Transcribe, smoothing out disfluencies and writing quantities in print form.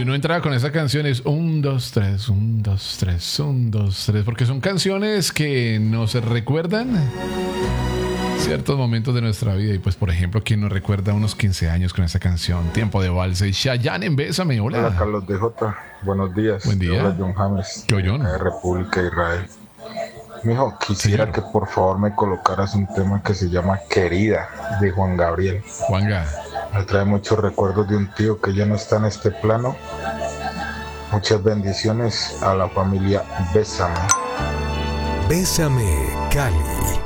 uno entra con esa canción es 1, 2, 3, 1, 2, 3, 1, 2, 3, porque son canciones que nos recuerdan ciertos momentos de nuestra vida. Y pues, por ejemplo, ¿quién nos recuerda unos 15 años con esa canción? Tiempo de vals y Chayanne en Bésame. Hola. Hola Carlos DJ, buenos días. Buen día. Hola John James, ¿Qué John? de República de Israel. Mijo, quisiera Señor. que por favor me colocaras un tema que se llama Querida, de Juan Gabriel. Juanga. Me trae muchos recuerdos de un tío que ya no está en este plano. Muchas bendiciones a la familia Bésame. Bésame, Cali.